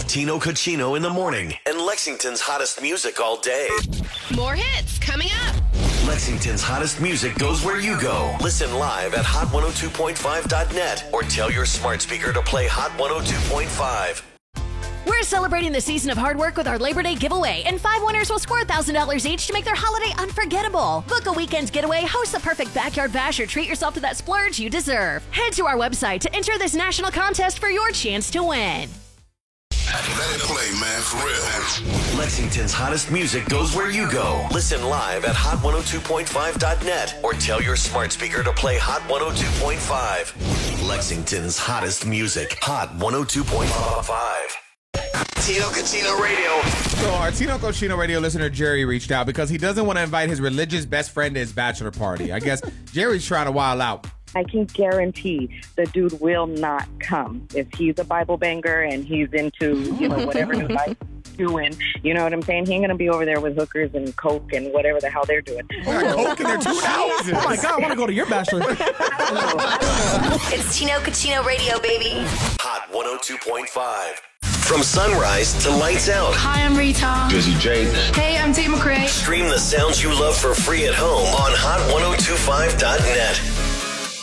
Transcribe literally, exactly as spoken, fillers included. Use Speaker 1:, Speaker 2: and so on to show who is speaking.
Speaker 1: Tino Cochino in the morning and Lexington's hottest music all day.
Speaker 2: More hits coming up.
Speaker 1: Lexington's hottest music goes where you go. Listen live at hot one oh two point five dot net or tell your smart speaker to play Hot one oh two point five.
Speaker 3: We're celebrating the season of hard work with our Labor Day giveaway, and five winners will score one thousand dollars each to make their holiday unforgettable. Book a weekend getaway, host the perfect backyard bash, or treat yourself to that splurge you deserve. Head to our website to enter this national contest for your chance to win.
Speaker 4: Let it play, man, for real.
Speaker 1: Lexington's hottest music goes where you go. Listen live at hot one oh two point five dot net or tell your smart speaker to play Hot one oh two point five. Lexington's hottest music, Hot one oh two point five. Tino Cochino Radio.
Speaker 5: So our Tino Cochino Radio listener Jerry reached out because he doesn't want to invite his religious best friend to his bachelor party. I guess Jerry's trying to wild out.
Speaker 6: I can guarantee the dude will not come. If he's a Bible banger and he's into, you know, whatever his life's doing, you know what I'm saying? He ain't going to be over there with hookers and coke and whatever the hell they're doing.
Speaker 5: Got coke in there too now?
Speaker 7: Oh, my God, I want to go to your bachelor.
Speaker 2: It's Tino Cochino Radio, baby.
Speaker 1: Hot one oh two point five. From sunrise to lights out.
Speaker 8: Hi, I'm Rita.
Speaker 4: Busy Jake.
Speaker 8: Hey, I'm Tate McRae.
Speaker 1: Stream the sounds you love for free at home on hot one oh two five dot net.